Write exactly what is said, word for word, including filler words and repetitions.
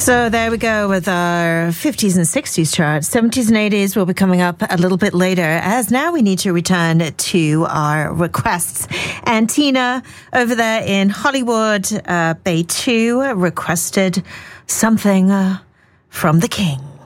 So there we go with our fifties and sixties chart. seventies and eighties will be coming up a little bit later, as now we need to return to our requests. And Tina over there in Hollywood, uh, Bay two, requested something uh, from the King.